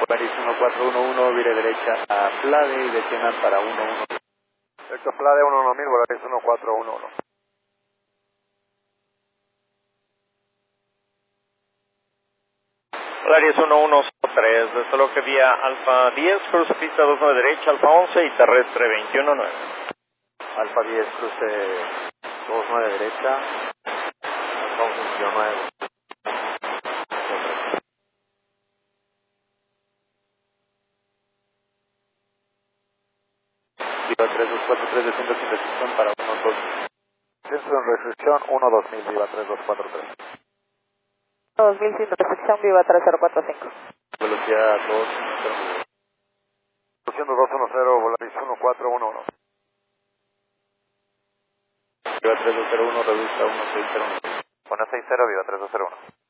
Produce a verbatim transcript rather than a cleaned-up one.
Paris uno cuatro uno uno, vire derecha a Flade y desciendan para uno uno. Directo Flade uno uno mil, Volaris uno cuatro uno uno. Volaris uno uno tres, desde lo que vía Alfa diez, cruce pista dos nueve derecha, Alfa once y terrestre veintiuno nueve. Alfa diez, cruce dos nueve derecha, Alfa once veintiuno nueve. Viva tres dos cuatro tres, desciendo sin restricción para uno dos. Descenso en restricción uno dos mil, Viva tres dos cuatro tres. dos mil sin restricción, Viva tres cero cuatro cinco. Velocidad dos cero. Conduciendo dos uno cero, Volaris uno cuatro uno uno. Viva tres dos cero uno, reduce a uno seis cero uno. uno seis cero, Viva tres dos cero uno.